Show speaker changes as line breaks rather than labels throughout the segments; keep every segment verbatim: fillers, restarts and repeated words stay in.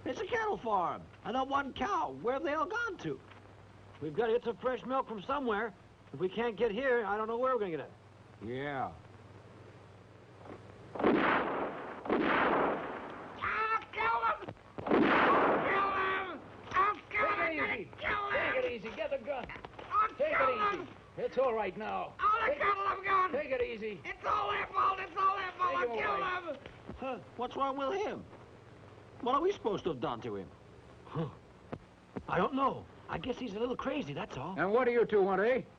It's a cattle farm. And not one cow. Where have they all gone to?
We've got to get some fresh milk from somewhere. If we can't get here, I don't know where we're going to get it.
Yeah.
I'll kill him! I'll kill him! I'll kill him! I'm gonna kill him!
Take it easy. Get the gun.
I'll
Take
kill
it
him!
easy. It's all right now.
All the
Take
cattle have gone!
Take it easy.
It's all their fault! It's all their fault!
Take
I'll
him
kill
away.
them!
Huh, what's wrong with him? What are we supposed to have done to him?
Huh. I don't know. I guess he's a little crazy, that's all.
And what do you two want, eh?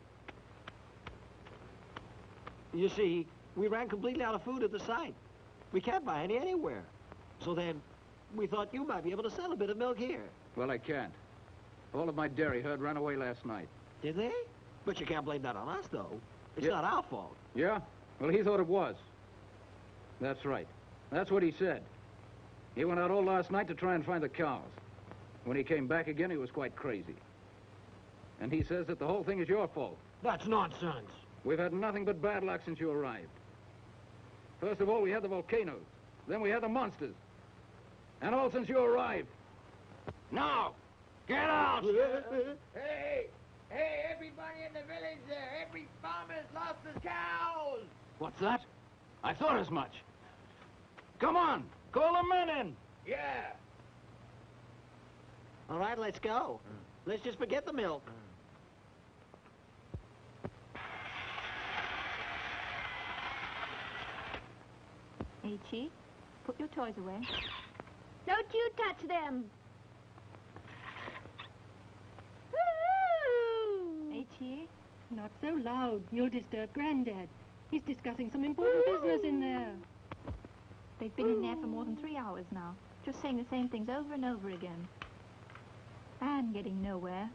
You see, we ran completely out of food at the site. We can't buy any anywhere. So then, we thought you might be able to sell a bit of milk here.
Well, I can't. All of my dairy herd ran away last night.
Did they? But you can't blame that on us, though. It's
Yeah.
not our fault.
Yeah? Well, he thought it was. That's right. That's what he said. He went out all last night to try and find the cows. When he came back again, he was quite crazy. And he says that the whole thing is your fault.
That's nonsense.
We've had nothing but bad luck since you arrived. First of all, we had the volcanoes. Then we had the monsters. And all since you arrived. Now, get out!
Hey! Hey, everybody in the village there! Every farmer's lost his cows!
What's that? I thought as much. Come on, call the men in.
Yeah!
All right, let's go. Let's just forget the milk.
H.E., put your toys away.
Don't you touch them.
H.E.,
Not so loud. You'll disturb Granddad. He's discussing some important business in there.
they've been in there for more than three hours now, just saying the same things over and over again. And getting nowhere.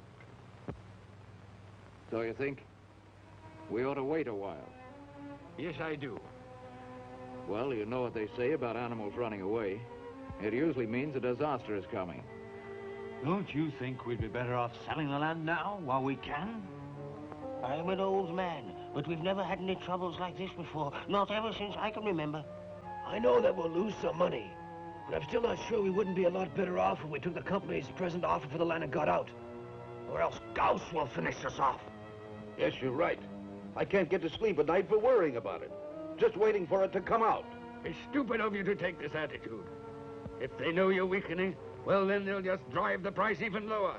So you think we ought to wait a while?
Yes, I do.
Well, you know what they say about animals running away. It usually means a disaster is coming.
Don't you think we'd be better off selling the land now, while we can?
I'm an old man, but we've never had any troubles like this before. Not ever since I can remember.
I know that we'll lose some money, but I'm still not sure we wouldn't be a lot better off if we took the company's present offer for the land and got out. Or else Gauss will finish us off.
Yes, you're right. I can't get to sleep at night for worrying about it. Just waiting for it to come out.
It's stupid of you to take this attitude. If they know you're weakening, well, then they'll just drive the price even lower.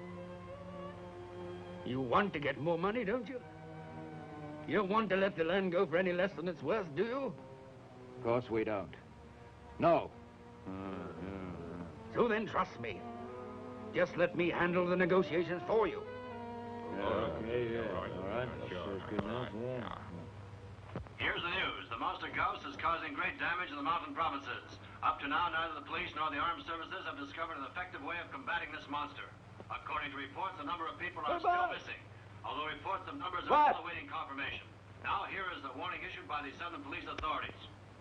You want to get more money, don't you? You don't want to let the land go for any less than it's worth, do you?
Of course we don't. No.
So then trust me. Just let me handle the negotiations for you.
Okay, yeah. All right. That's good enough, yeah.
Here's the news. The monster Gauss is causing great damage in the mountain provinces. Up to now, neither the police nor the armed services have discovered an effective way of combating this monster. According to reports, a number of people are still missing, although reports of numbers are still awaiting confirmation. Now, here is the warning issued by the Southern Police authorities.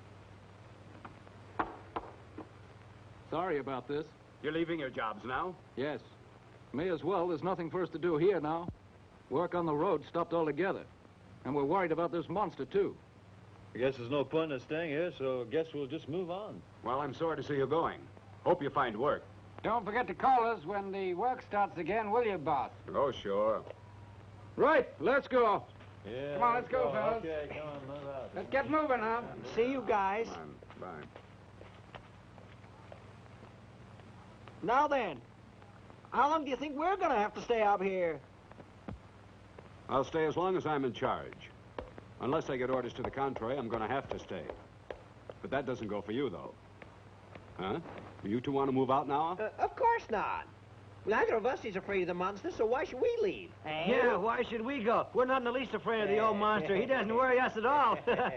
Sorry about this.
You're leaving your jobs now?
Yes. May as well. There's nothing for us to do here now. Work on the road stopped altogether. And we're worried about this monster, too.
I guess there's no point in us staying here, so I guess we'll just move on.
Well, I'm sorry to see you going. Hope you find work.
Don't forget to call us when the work starts again, will you, boss?
Oh, sure.
Right, let's go.
Yeah.
Come on, let's go, fellas.
Okay, come on, move out.
Let's get moving now.
See you guys.
Bye.
Now then, how long do you think we're gonna have to stay up here?
I'll stay as long as I'm in charge. Unless I get orders to the contrary, I'm going to have to stay. But that doesn't go for you, though. Huh? You two want to move out now?
Uh, of course not. Neither of us is afraid of the monster, so why should we leave? Eh?
Yeah, why should we go? We're not in the least afraid of the old monster. He doesn't worry us at all.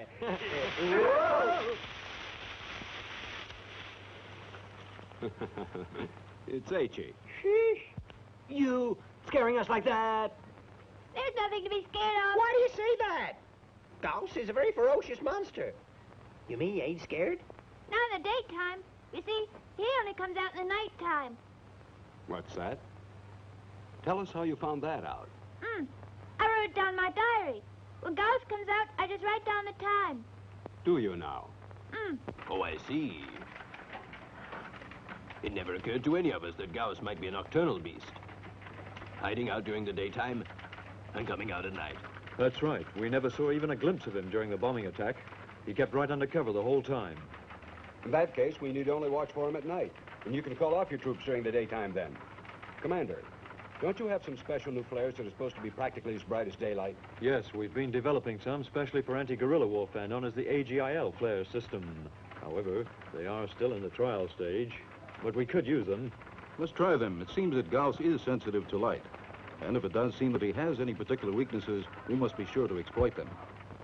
It's H E.
Sheesh. You scaring us like that?
There's nothing to be scared of.
Why do you say that? Gauss is a very ferocious monster. You mean you ain't scared?
Not in the daytime. You see, he only comes out in the nighttime.
What's that? Tell us how you found that out.
Hmm. I wrote it down in my diary. When Gauss comes out, I just write down the time.
Do you now?
Hmm.
Oh, I see.
It never occurred to any of us that Gauss might be a nocturnal beast, hiding out during the daytime and coming out at night.
That's right. We never saw even a glimpse of him during the bombing attack. He kept right under cover the whole time.
In that case, we need only watch for him at night. And you can call off your troops during the daytime then. Commander, don't you have some special new flares that are supposed to be practically as bright as daylight?
Yes, we've been developing some specially for anti-guerrilla warfare known as the A G I L flare system. However, they are still in the trial stage, but we could use them.
Let's try them. It seems that Gauss is sensitive to light. And if it does seem that he has any particular weaknesses, we must be sure to exploit them.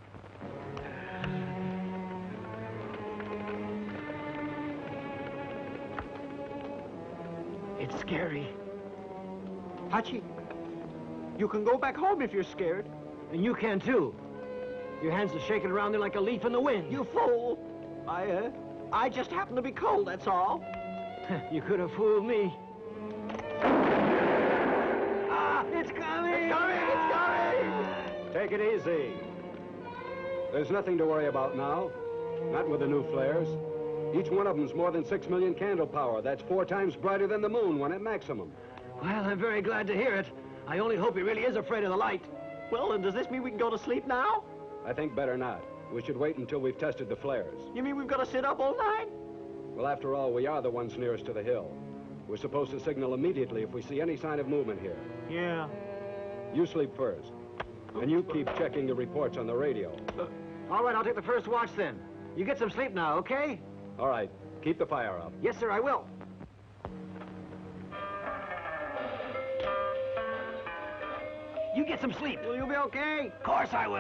It's scary. Hachi, you can go back home if you're scared.
And you can, too. Your hands are shaking around there like a leaf in the wind.
You fool! I, uh, I just happen to be cold, that's all.
You could have fooled me.
Ah, it's coming! It's coming! It's coming!
Take it easy. There's nothing to worry about now. Not with the new flares. Each one of them's more than six million candle power. That's four times brighter than the moon when at maximum.
Well, I'm very glad to hear it. I only hope he really is afraid of the light.
Well, then does this mean we can go to sleep now?
I think better not. We should wait until we've tested the flares.
You mean we've got to sit up all night?
Well, after all, we are the ones nearest to the hill. We're supposed to signal immediately if we see any sign of movement here.
Yeah.
You sleep first. And you keep checking the reports on the radio.
Uh, all right, I'll take the first watch then. You get some sleep now, okay?
All right. Keep the fire up.
Yes, sir, I will. You get some sleep.
Will you be okay?
Of course I will.